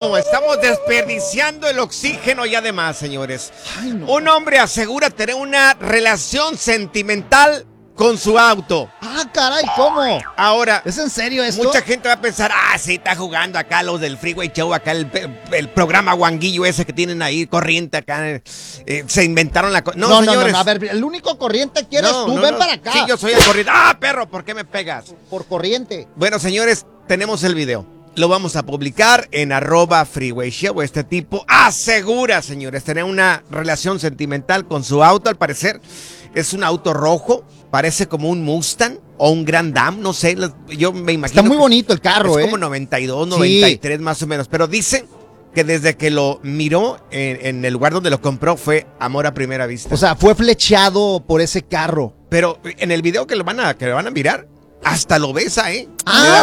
no, estamos desperdiciando el oxígeno y además, señores. Ay, no. Un hombre asegura tener una relación sentimental con su auto. Ah, caray, ¿cómo? Ahora, ¿Es en serio esto? mucha gente va a pensar, sí, está jugando acá los del Freeway Show, acá el programa guanguillo ese que tienen ahí, corriente acá, se inventaron la cosa. No, señores. No, a ver, el único corriente que eres tú, ven para acá. Sí, yo soy el corriente. Perro, ¿por qué me pegas? Por corriente. Bueno, señores, tenemos el video. Lo vamos a publicar en @Freeway Show. Este tipo asegura, señores, tener una relación sentimental con su auto. Al parecer es un auto rojo, parece como un Mustang o un Grand Am, no sé, yo me imagino. Está muy bonito el carro, es como 92, 93 sí, más o menos, pero dice que desde que lo miró en el lugar donde lo compró fue amor a primera vista. O sea, fue flecheado por ese carro. Pero en el video que lo van a mirar, hasta lo besa, ¿eh?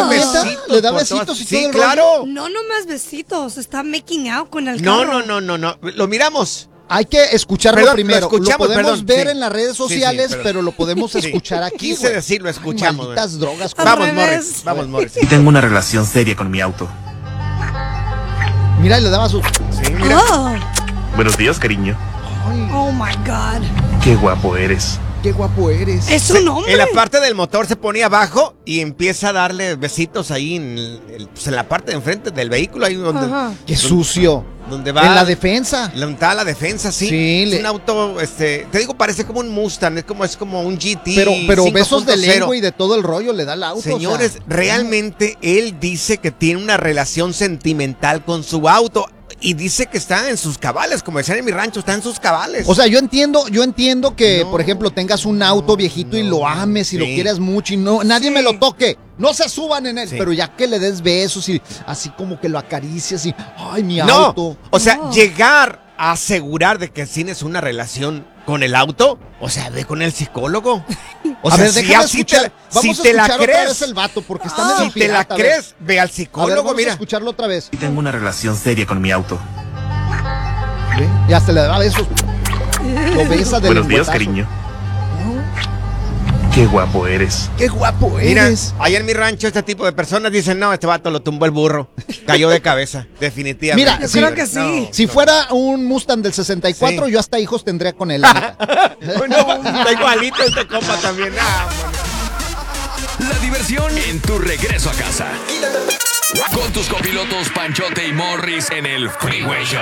Le da besitos y sí, todo el claro. rollo. No más besitos, está making out con el No, carro. no. Lo miramos. Hay que escucharlo Perdón, primero. lo escuchamos, podemos ver sí. en las redes sociales, Sí, pero lo podemos escuchar aquí. Quise decir, lo escuchamos. Ay, malditas drogas. Al Vamos, revés. Morris. Y tengo una relación seria con mi auto. Mira, y le daba su... Sí, mira. Oh, Buenos días, cariño. Ay, oh my God. Qué guapo eres. qué guapo eres. Es un hombre. En la parte del motor se ponía abajo y empieza a darle besitos ahí en la parte de enfrente del vehículo, ahí donde, Ajá. Qué sucio. donde va. En la defensa. Donde está la defensa, sí. Sí, es un auto, te digo, parece como un Mustang, es como un GT. Pero besos de 5.0. lengua y de todo el rollo le da el auto. Señores, o sea, realmente él dice que tiene una relación sentimental con su auto y dice que está en sus cabales, como decían en mi rancho, está en sus cabales. O sea, yo entiendo que, No. por ejemplo, tengas un auto viejito y lo ames y Sí. lo quieras mucho y no nadie me lo toque. No se suban en él, Sí. pero ya que le des besos y así como que lo acaricias y ay, mi no, auto. o sea, No. llegar a asegurar de que tienes una relación con el auto, o sea, ve con el psicólogo. O a sea, ver, si déjame así escuchar. si Vamos a te la escuchar otra vez crees, el vato porque está medio si te la pirata, a ver. crees, ve al A ver, psicólogo, vamos a mira. escucharlo otra vez. Y tengo una relación seria con mi auto. ¿Ve? Y hasta le da besos. Lo besa de Buenos días, lengüetazo. cariño. Qué guapo eres. Qué guapo Mira, eres. allá en mi rancho este tipo de personas dicen, no, este vato lo tumbó el burro, cayó de cabeza, definitivamente. Mira, Yo creo que sí. Si fuera un Mustang del 64, Sí. yo hasta hijos tendría con él. la neta. No, está igualito este compa también. La diversión en tu regreso a casa. Con tus copilotos Panchote y Morris en el Freeway Show